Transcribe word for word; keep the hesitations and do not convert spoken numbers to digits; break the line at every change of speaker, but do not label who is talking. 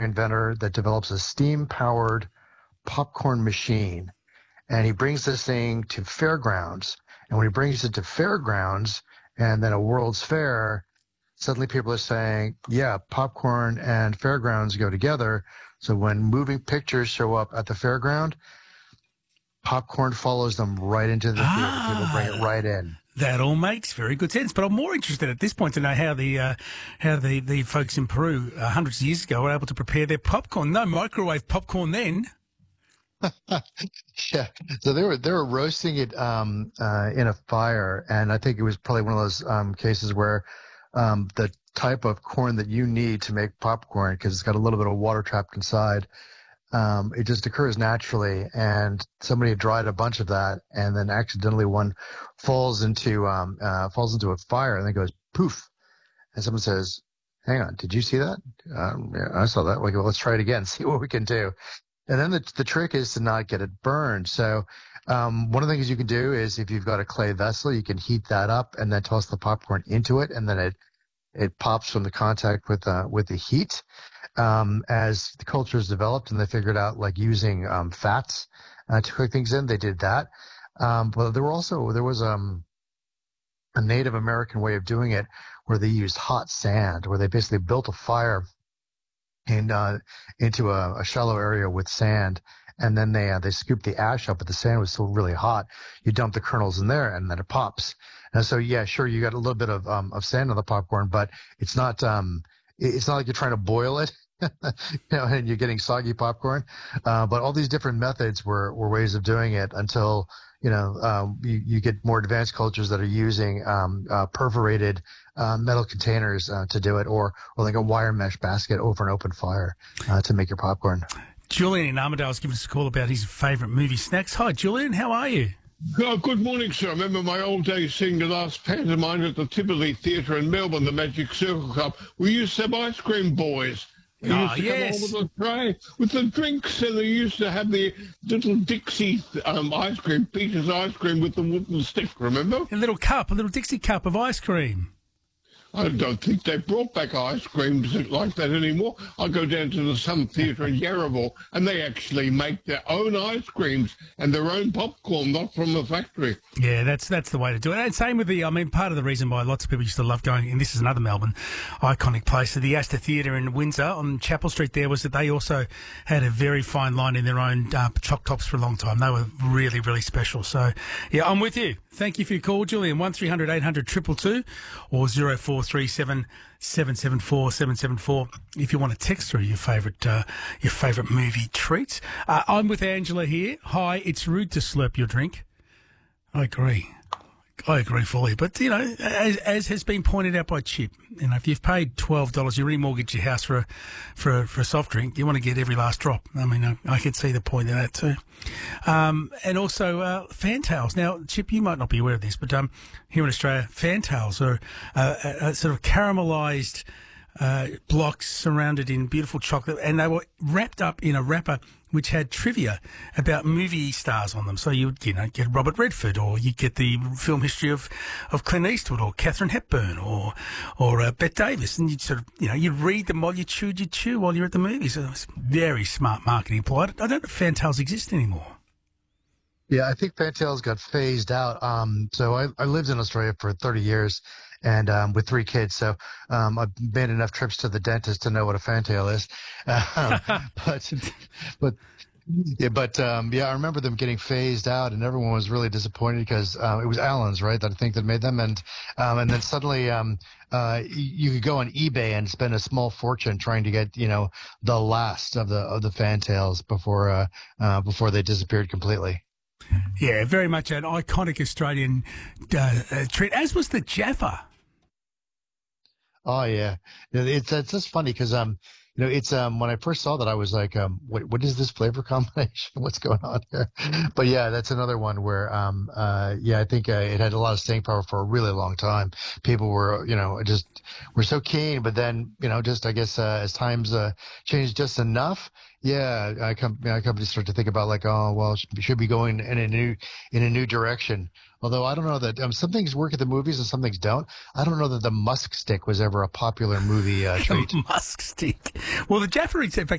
inventor that develops a steam-powered popcorn machine. And he brings this thing to fairgrounds. And when he brings it to fairgrounds and then a World's Fair, suddenly people are saying, yeah, popcorn and fairgrounds go together. So when moving pictures show up at the fairground, popcorn follows them right into the
ah,
theater. People bring it right in.
That all makes very good sense. But I'm more interested at this point to know how the uh, how the, the folks in Peru uh, hundreds of years ago were able to prepare their popcorn. No microwave popcorn then.
Yeah, so they were they were roasting it um, uh, in a fire, and I think it was probably one of those um, cases where um, the type of corn that you need to make popcorn, because it's got a little bit of water trapped inside, um, it just occurs naturally. And somebody had dried a bunch of that, and then accidentally one falls into um, uh, falls into a fire, and then goes poof, and someone says, "Hang on, did you see that?" Um, yeah, I saw that. Like, well, let's try it again, see what we can do. And then the the trick is to not get it burned. So um, one of the things you can do is if you've got a clay vessel, you can heat that up and then toss the popcorn into it, and then it it pops from the contact with uh, with the heat. Um, as the culture has developed and they figured out like using um, fats uh, to cook things in, they did that. Um, but there were also there was um, a Native American way of doing it where they used hot sand, where they basically built a fire in uh, into a, a shallow area with sand, and then they uh, they scooped the ash up, but the sand was still really hot. You dump the kernels in there, and then it pops. And so, yeah, sure, you got a little bit of um, of sand on the popcorn, but it's not um it's not like you're trying to boil it, you know, and you're getting soggy popcorn. Uh, but all these different methods were were ways of doing it until you know um, you you get more advanced cultures that are using um, uh, perforated Uh, metal containers uh, to do it, or or like a wire mesh basket over an open fire uh, to make your popcorn.
Julian in Armidale's given us a call about his favourite movie snacks. Hi, Julian. How are you?
Oh, good morning, sir. I remember my old days seeing the last pantomime at the Tivoli Theatre in Melbourne, the Magic Circle Club. We used to have ice cream boys. They
Ah,
used to
yes.
come over the tray with the drinks, and they used to have the little Dixie um, ice cream, Peter's ice cream with the wooden stick, remember?
A little cup, a little Dixie cup of ice cream.
I don't think they brought back ice creams like that anymore. I go down to the Sun Theatre in Yarraville, and they actually make their own ice creams and their own popcorn, not from a factory.
Yeah, that's that's the way to do it. And same with the, I mean, part of the reason why lots of people used to love going, and this is another Melbourne iconic place, the Astor Theatre in Windsor on Chapel Street there, was that they also had a very fine line in their own uh, choc tops for a long time. They were really, really special. So, yeah, I'm with you. Thank you for your call, Julian. one three hundred eight hundred two two two or zero four three seven seven seven four seven seven four if you want to text through your favourite uh, your favourite movie treats. Uh, I'm with Angela here. Hi, it's rude to slurp your drink. I agree. I agree fully. But, you know, as, as has been pointed out by Chip, you know, if you've paid twelve dollars, you remortgage your house for a, for a, for a soft drink, you want to get every last drop. I mean, I, I can see the point of that too. Um, and also, uh, Fantails. Now, Chip, you might not be aware of this, but um, here in Australia, Fantails are uh, a, a sort of caramelised uh, blocks surrounded in beautiful chocolate, and they were wrapped up in a wrapper which had trivia about movie stars on them. So you would, you know, get Robert Redford, or you get the film history of, of Clint Eastwood, or Katharine Hepburn, or or uh, Bette Davis, and you'd sort of, you know, you'd read them while you chewed your chew while you're at the movies. So it was very smart marketing ploy. I don't know if Fantails exist anymore.
Yeah, I think Fantails got phased out. Um, so I, I lived in Australia for thirty years, and um, with three kids. So um, I've made enough trips to the dentist to know what a fantail is. Um, but but yeah, but um, yeah, I remember them getting phased out, and everyone was really disappointed because uh, it was Allen's, right? That I think that made them, and um, and then suddenly um, uh, you could go on eBay and spend a small fortune trying to get, you know, the last of the of the fantails before uh, uh, before they disappeared completely.
Yeah, very much an iconic Australian uh, uh, treat, as was the Jaffa.
Oh yeah, it's it's just funny because um you know it's um when I first saw that I was like um what what is this flavor combination? What's going on here? But yeah, that's another one where um uh yeah I think uh, it had a lot of staying power for a really long time. People were you know just were so keen, but then you know just I guess uh, as times uh, changed just enough. Yeah, I come, I companies start to think about like, oh well, should, should be going in a new in a new direction. Although I don't know that um, some things work at the movies and some things don't. I don't know that the musk stick was ever a popular movie uh, treat.
Musk stick. Well, the Jaffa, in fact,